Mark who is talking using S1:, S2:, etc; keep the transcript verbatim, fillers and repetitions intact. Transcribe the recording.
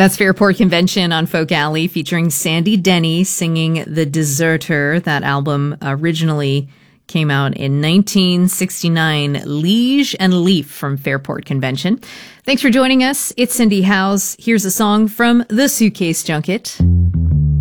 S1: That's Fairport Convention on Folk Alley featuring Sandy Denny singing The Deserter. That album originally came out in nineteen sixty-nine. Liege and Leaf from Fairport Convention. Thanks for joining us. It's Cindy Howes. Here's a song from The Suitcase Junket.